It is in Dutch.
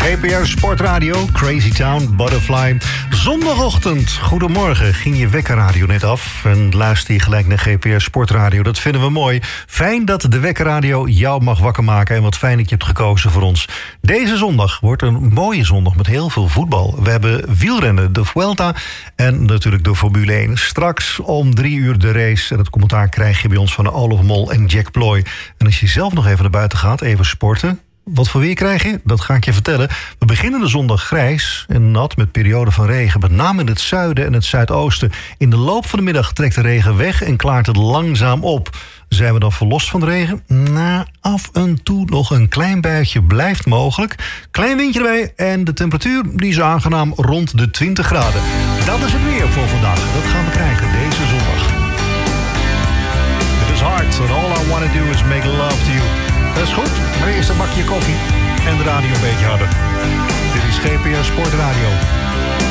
GPR Sportradio, Crazy Town, Butterfly. Zondagochtend, goedemorgen. Ging je wekkerradio net af en luister je gelijk naar GPR Sportradio. Dat vinden we mooi. Fijn dat de wekkerradio jou mag wakker maken. En wat fijn dat je hebt gekozen voor ons. Deze zondag wordt een mooie zondag met heel veel voetbal. We hebben wielrennen, de Vuelta en natuurlijk de Formule 1. Straks om 3 uur de race. En het commentaar krijg je bij ons van Olaf Mol en Jack Ploy. En als je zelf nog even naar buiten gaat, even sporten. Wat voor weer krijg je? Dat ga ik je vertellen. We beginnen de zondag grijs en nat met perioden van regen. Met name in het zuiden en het zuidoosten. In de loop van de middag trekt de regen weg en klaart het langzaam op. Zijn we dan verlost van de regen? Nou, af en toe nog een klein buitje blijft mogelijk. Klein windje erbij en de temperatuur die is aangenaam rond de 20 graden. Dat is het weer voor vandaag. Dat gaan we krijgen deze zondag. It is hard and all I want to do is make love to you. Dat is goed, maar eerst een bakje koffie en de radio een beetje harder. Dit is GPR Sportradio.